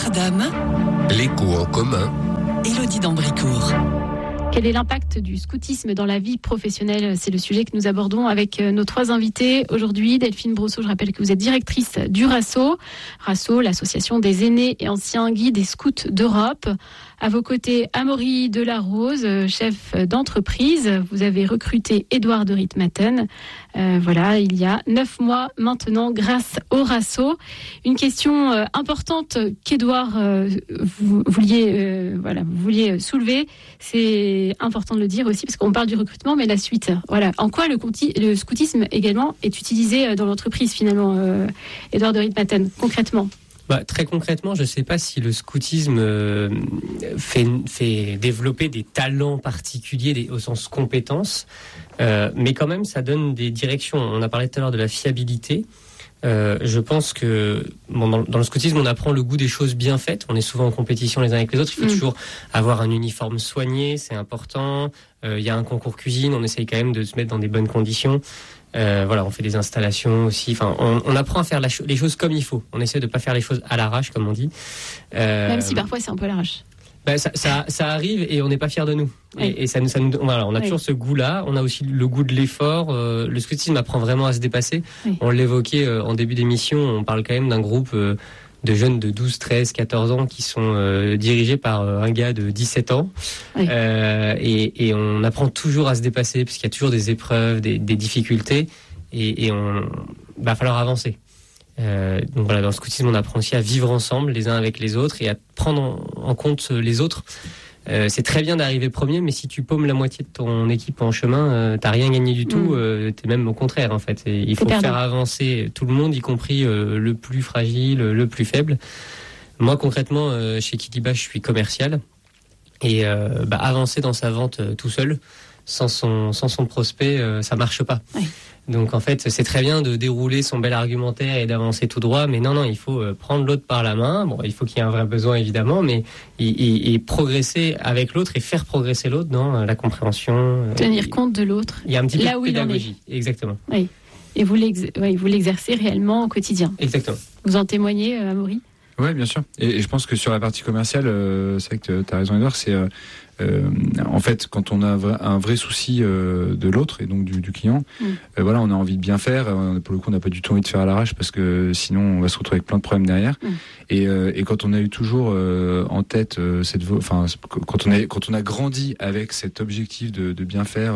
Notre-Dame. L'écho en commun. Élodie d'Ambricourt. Quel est l'impact du scoutisme dans la vie professionnelle ? C'est le sujet que nous abordons avec nos trois invités aujourd'hui. Delphine Brosseau, je rappelle que vous êtes directrice du RASSO. RASSO, l'association des aînés et anciens guides et scouts d'Europe. À vos côtés, Amaury Delarose, chef d'entreprise. Vous avez recruté Édouard de Ritmaten. Il y a 9 mois maintenant grâce au RASSO. Une question importante qu'Édouard vous vouliez soulever, c'est important de le dire aussi parce qu'on parle du recrutement, mais la suite. Voilà. En quoi le scoutisme également est utilisé dans l'entreprise finalement, Édouard de Ritmaten, concrètement? Très concrètement, je ne sais pas si le scoutisme fait développer des talents particuliers au sens compétences, mais quand même ça donne des directions. On a parlé tout à l'heure de la fiabilité. Je pense que dans le scoutisme, on apprend le goût des choses bien faites. On est souvent en compétition les uns avec les autres. Il faut toujours avoir un uniforme soigné, c'est important. Il y a un concours cuisine, on essaye quand même de se mettre dans des bonnes conditions. On fait des installations aussi. Enfin, on apprend à faire les choses comme il faut. On essaie de pas faire les choses à l'arrache, comme on dit. Même si parfois c'est un peu à l'arrache. Ça arrive et on n'est pas fiers de nous. Oui. Et ça nous on a toujours ce goût-là. On a aussi le goût de l'effort. Le scoutisme apprend vraiment à se dépasser. Oui. On l'évoquait en début d'émission. On parle quand même d'un groupe de jeunes de 12, 13, 14 ans qui sont dirigés par un gars de 17 ans. Oui. Et on apprend toujours à se dépasser parce qu'il y a toujours des épreuves, des difficultés et va falloir avancer. Dans le scoutisme, on apprend aussi à vivre ensemble les uns avec les autres et à prendre en compte les autres. C'est très bien d'arriver premier, mais si tu paumes la moitié de ton équipe en chemin, t'as rien gagné du tout. T'es même au contraire en fait. Et il faut faire avancer tout le monde, y compris le plus fragile, le plus faible. Moi concrètement, chez Kiliba, je suis commercial et avancer dans sa vente tout seul, sans son prospect, ça marche pas. Oui. Donc en fait, c'est très bien de dérouler son bel argumentaire et d'avancer tout droit, mais non, il faut prendre l'autre par la main. Bon, il faut qu'il y ait un vrai besoin évidemment, mais et progresser avec l'autre et faire progresser l'autre dans la compréhension. Tenir compte de l'autre. Il y a un petit peu là de pédagogie, exactement. Oui. Et vous l'exercez réellement au quotidien. Exactement. Vous en témoignez, Amaury ? Oui, bien sûr. Et je pense que sur la partie commerciale, c'est vrai que tu as raison, Edouard, c'est en fait quand on a un vrai souci de l'autre et donc du client, on a envie de bien faire. Pour le coup, on n'a pas du tout envie de faire à l'arrache parce que sinon on va se retrouver avec plein de problèmes derrière. Et quand on a eu toujours en tête quand on a grandi avec cet objectif de bien faire.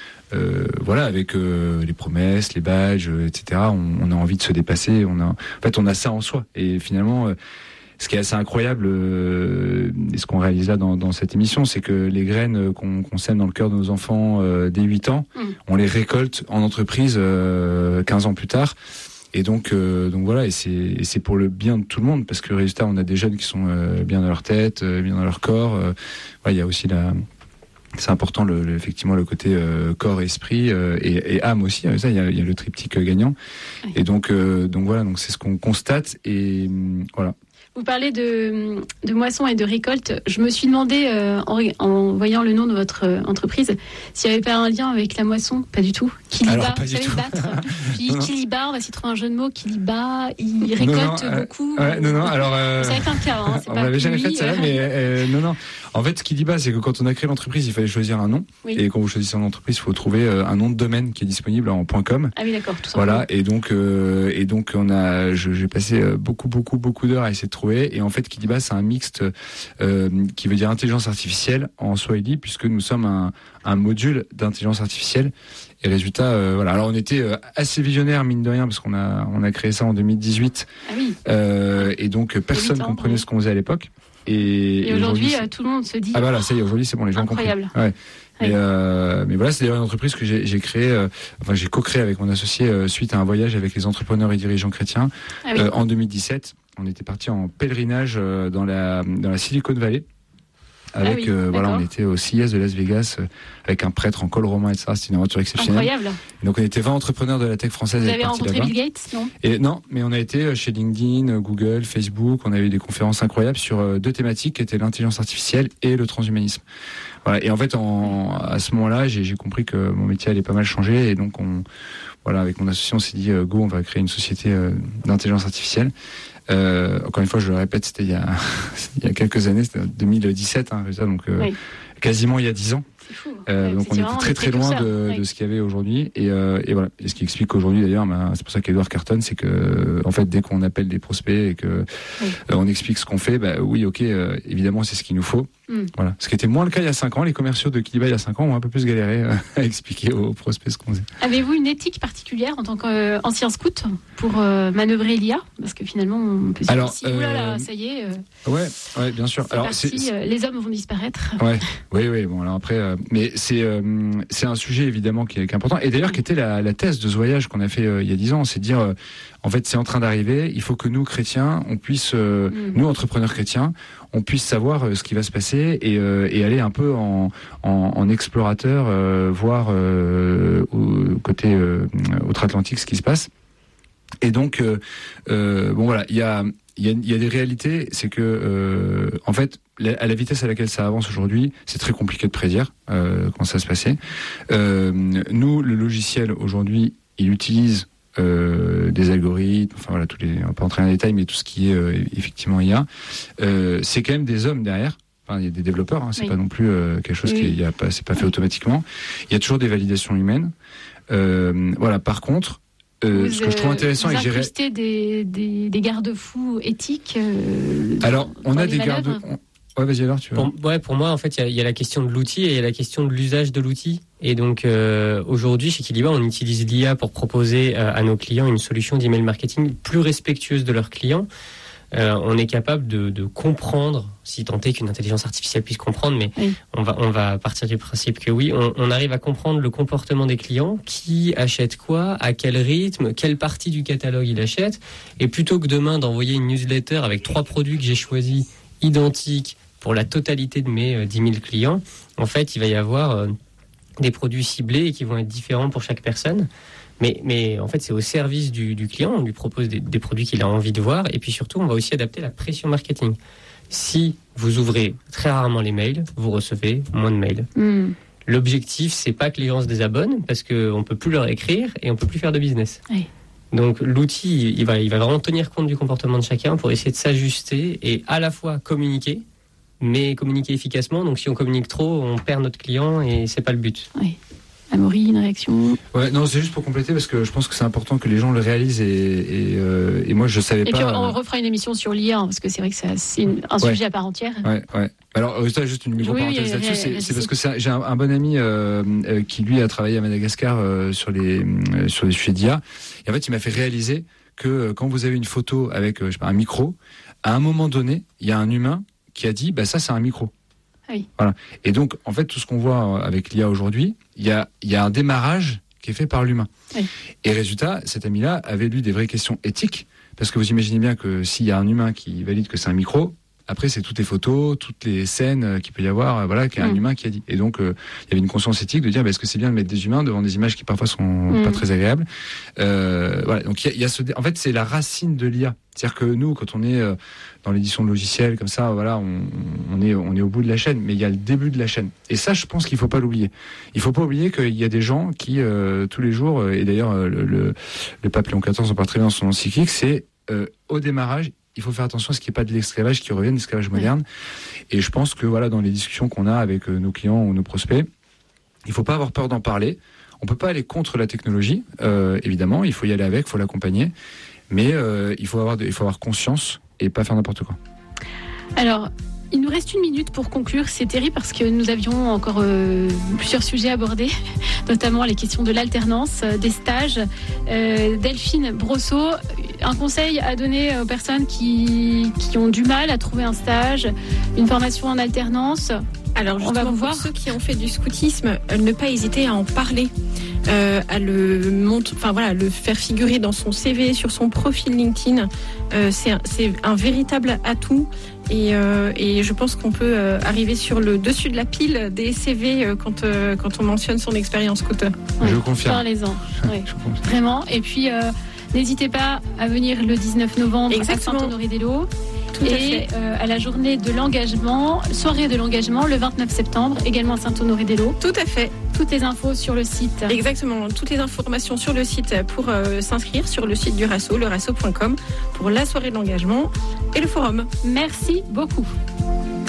Avec les promesses, les badges, etc. On a envie de se dépasser. On a ça en soi. Et finalement, ce qui est assez incroyable, et ce qu'on réalise là dans cette émission, c'est que les graines qu'on sème dans le cœur de nos enfants dès 8 ans, on les récolte en entreprise 15 ans plus tard. Et donc voilà, et c'est pour le bien de tout le monde, parce que résultat, on a des jeunes qui sont bien dans leur tête, bien dans leur corps. Il y a aussi c'est important effectivement le côté corps, esprit et âme aussi. Ça, il y a le triptyque gagnant. Oui. Et donc c'est ce qu'on constate et voilà. Vous parlez de moisson et de récolte. Je me suis demandé, en voyant le nom de votre entreprise, s'il n'y avait pas un lien avec la moisson. Pas du tout. Kiliba, vous savez battre. Puis Kiliba, on va s'y trouver un jeu de mots. Kiliba, il récolte beaucoup. Alors... Ça va être un cas. On l'avait jamais fait celle-là, mais non. En fait, ce Kiliba, c'est que quand on a créé l'entreprise, il fallait choisir un nom. Oui. Et quand vous choisissez une entreprise, il faut trouver un nom de domaine qui est disponible en .com. Ah oui, d'accord. Tout voilà. Et donc, j'ai passé beaucoup d'heures à essayer de trouver. Et en fait, Kiliba, c'est un mixte qui veut dire intelligence artificielle en Swahili, puisque nous sommes un module d'intelligence artificielle. Et résultat, Alors, on était assez visionnaire, mine de rien, parce qu'on a créé ça en 2018. Ah oui. Et donc, personne comprenait ce qu'on faisait à l'époque. Et aujourd'hui, tout le monde se dit. Ah voilà, ça y est, aujourd'hui, c'est bon, les gens incroyable. Comprennent. Ouais. Mais voilà, c'est d'ailleurs une entreprise que j'ai créée, j'ai co-créé avec mon associé suite à un voyage avec les entrepreneurs et dirigeants chrétiens en 2017. On était parti en pèlerinage dans la Silicon Valley. Avec on était au CES de Las Vegas avec un prêtre en col romain, etc. C'était une aventure exceptionnelle. Incroyable. Donc on était 20 entrepreneurs de la tech française. Vous avez rencontré Bill Gates, non ? Non, mais on a été chez LinkedIn, Google, Facebook. On a eu des conférences incroyables sur 2 thématiques qui étaient l'intelligence artificielle et le transhumanisme. Voilà. Et en fait, à ce moment-là, j'ai compris que mon métier allait pas mal changer, et donc avec mon associé, on s'est dit go, on va créer une société d'intelligence artificielle. Encore une fois, je le répète, c'était il y a quelques années, c'était en 2017, donc quasiment il y a 10 ans. C'est fou. Donc on était très loin de ce qu'il y avait aujourd'hui, et voilà. Et ce qui explique qu'aujourd'hui d'ailleurs, c'est pour ça qu'Edouard cartonne, c'est que en fait dès qu'on appelle des prospects et que on explique ce qu'on fait, oui, ok, évidemment c'est ce qu'il nous faut. Voilà. Ce qui était moins le cas il y a 5 ans. Les commerciaux de Kiliba il y a 5 ans ont un peu plus galéré à expliquer aux prospects ce qu'on faisait. Avez-vous une éthique particulière en tant qu'ancien scout pour manœuvrer l'IA? Parce que finalement on peut se dire oulala, ça y est. Ouais, bien sûr. Alors les hommes vont disparaître. Oui. Bon, alors après, mais c'est un sujet évidemment qui est important, et d'ailleurs qui était la thèse de ce voyage qu'on a fait il y a 10 ans, c'est de dire en fait c'est en train d'arriver, il faut que nous chrétiens, on puisse nous entrepreneurs chrétiens, on puisse savoir ce qui va se passer et aller un peu en explorateur, voir côté outre-Atlantique ce qui se passe. Et donc bon voilà, il y a des réalités, c'est que en fait à la vitesse à laquelle ça avance aujourd'hui, c'est très compliqué de prédire quand ça va se passer. Nous, le logiciel aujourd'hui, il utilise des algorithmes, enfin voilà, on va pas entrer dans les détails, mais tout ce qui est effectivement IA, c'est quand même des hommes derrière. Enfin, il y a des développeurs, c'est pas non plus quelque chose c'est pas fait automatiquement. Il y a toujours des validations humaines. Voilà. Par contre, ce que je trouve intéressant, vous incrustez des garde-fous éthiques. Alors, on a des garde. Ouais, vas-y alors, tu veux. Pour moi, en fait, il y a la question de l'outil et il y a la question de l'usage de l'outil. Et donc, aujourd'hui, chez Kiliba, on utilise l'IA pour proposer à nos clients une solution d'email marketing plus respectueuse de leurs clients. On est capable de comprendre, si tant est qu'une intelligence artificielle puisse comprendre, mais on va partir du principe que oui, on arrive à comprendre le comportement des clients, qui achète quoi, à quel rythme, quelle partie du catalogue il achète. Et plutôt que demain d'envoyer une newsletter avec 3 produits que j'ai choisis identiques pour la totalité de mes 10 000 clients, en fait, il va y avoir des produits ciblés et qui vont être différents pour chaque personne. Mais en fait, c'est au service du client. On lui propose des produits qu'il a envie de voir. Et puis surtout, on va aussi adapter la pression marketing. Si vous ouvrez très rarement les mails, vous recevez moins de mails. L'objectif, c'est pas que les gens se désabonnent, parce qu'on peut plus leur écrire et on peut plus faire de business. Oui. Donc l'outil, il va vraiment tenir compte du comportement de chacun pour essayer de s'ajuster et à la fois communiquer, mais communiquer efficacement. Donc si on communique trop, on perd notre client et c'est pas le but. Oui. Amaury, une réaction? Ouais, non, c'est juste pour compléter parce que je pense que c'est important que les gens le réalisent et moi je savais pas. Et puis on refera une émission sur l'IA parce que c'est vrai que c'est un sujet à part entière. Ouais. Alors juste une micro-parenthèse là-dessus, c'est parce que j'ai un bon ami qui lui a travaillé à Madagascar sur les sujets d'IA. Et en fait, il m'a fait réaliser que quand vous avez une photo avec un micro, à un moment donné, il y a un humain qui a dit ça c'est un micro. Oui. Voilà. Et donc, en fait, tout ce qu'on voit avec l'IA aujourd'hui, il y a un démarrage qui est fait par l'humain. Oui. Et résultat, cet ami-là avait lu des vraies questions éthiques, parce que vous imaginez bien que s'il y a un humain qui valide que c'est un micro, après c'est toutes les photos, toutes les scènes qu'il peut y avoir, qu'il y a un humain qui a dit. Et donc, il y avait une conscience éthique de dire, est-ce que c'est bien de mettre des humains devant des images qui parfois sont pas très agréables. Voilà. Donc, il y a en fait, c'est la racine de l'IA. C'est-à-dire que nous, quand on est dans l'édition de logiciels comme ça, voilà, on est au bout de la chaîne, mais il y a le début de la chaîne. Et ça, je pense qu'il faut pas l'oublier. Il faut pas oublier qu'il y a des gens qui tous les jours, et d'ailleurs le pape Léon XIV en parle très bien dans son encyclique, c'est au démarrage, il faut faire attention à ce qu'il n'y ait pas de l'esclavage qui revienne, l'esclavage moderne. Et je pense que voilà, dans les discussions qu'on a avec nos clients ou nos prospects, il faut pas avoir peur d'en parler. On peut pas aller contre la technologie, évidemment, il faut y aller avec, il faut l'accompagner. Mais il faut avoir conscience et pas faire n'importe quoi. Alors, il nous reste 1 minute pour conclure. C'est terrible parce que nous avions encore plusieurs sujets abordés, notamment les questions de l'alternance, des stages. Delphine Brosseau, un conseil à donner aux personnes qui ont du mal à trouver un stage, une formation en alternance? Alors, on va vous voir. Pour ceux qui ont fait du scoutisme, ne pas hésiter à en parler. À le faire figurer dans son CV, sur son profil LinkedIn. C'est un véritable atout et je pense qu'on peut arriver sur le dessus de la pile des CV quand on mentionne son expérience scout. Je confirme. Parlez-en. Oui. Vraiment. Et puis n'hésitez pas à venir le 19 novembre à Saint-Honoré-des-Laux. Et à la journée de l'engagement, soirée de l'engagement, le 29 septembre, également à Saint-Honoré-des-Laux. Tout à fait. Toutes les infos sur le site. Exactement, toutes les informations sur le site pour s'inscrire sur le site du Rasso, lerasso.com, pour la soirée de l'engagement et le forum. Merci beaucoup.